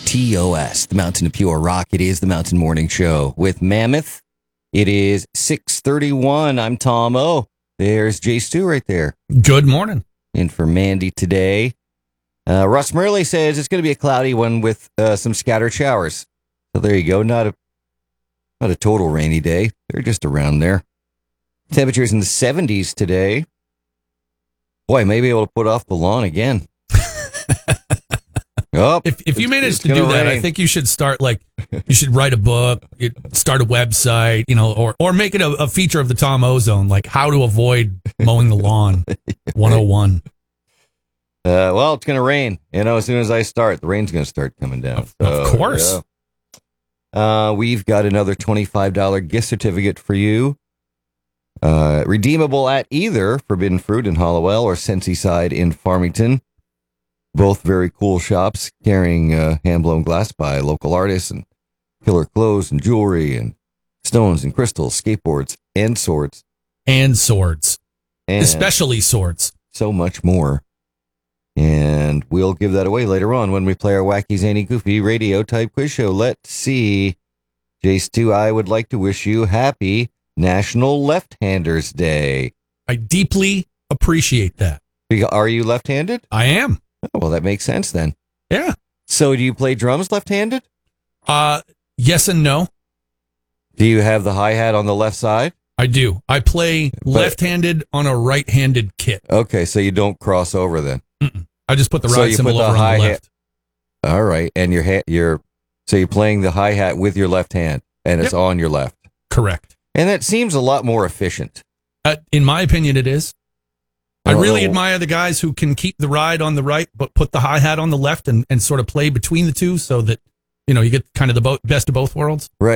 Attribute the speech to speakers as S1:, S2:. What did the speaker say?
S1: TOS, the Mountain of Pure Rock. It is the Mountain Morning Show with Mammoth. It is 6:31. I'm Tom O. There's Jay Stu right there.
S2: Good morning.
S1: In for Mandy today. Russ Murley says it's going to be a cloudy one with some scattered showers. So there you go. Not a total rainy day. They're just around there. Temperatures in the 70s today. Boy, I may be able to put off the lawn again. Oh,
S2: if you manage to do that, I think you should start you should write a book, start a website, or make it a feature of the Tom O Zone, like how to avoid mowing the lawn 101.
S1: Well, it's going to rain. As soon as I start, the rain's going to start coming down.
S2: Of course.
S1: Yeah. We've got another $25 gift certificate for you. Redeemable at either Forbidden Fruit in Hollowell or Sensi Side in Farmington. Both very cool shops carrying hand-blown glass by local artists and killer clothes and jewelry and stones and crystals, skateboards and swords.
S2: And swords. And especially swords.
S1: So much more. And we'll give that away later on when we play our wacky, zany, goofy radio type quiz show. Let's see. Jace 2, I would like to wish you happy National Left-Handers Day.
S2: I deeply appreciate that.
S1: Are you left-handed?
S2: I am.
S1: Oh, well, that makes sense then.
S2: Yeah.
S1: So do you play drums left-handed?
S2: Yes and no.
S1: Do you have the hi-hat on the left side?
S2: I do. I play left-handed on a right-handed kit.
S1: Okay, so you don't cross over then.
S2: Mm-mm. I just put the right symbol over on the left.
S1: All right, and you're playing the hi-hat with your left hand, and it's on your left.
S2: Correct.
S1: And that seems a lot more efficient.
S2: In my opinion, it is. I really admire the guys who can keep the ride on the right, but put the hi-hat on the left and sort of play between the two so that, you get kind of the best of both worlds.
S1: Right.